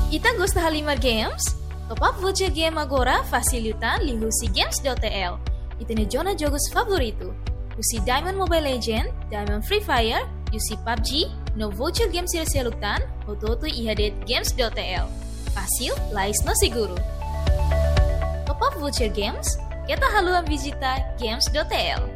Ita gosta Halimar Games? Top up voucher game agora facilitan li husi games.tl. Ita ne jona jogos favorito. Husi Diamond Mobile Legend, Diamond Free Fire, husi PUBG, no voucher game sila-silutan, ototo ihadet games.tl. Fácil, lais no seguro. Top up voucher games, kita haluan visita games.tl.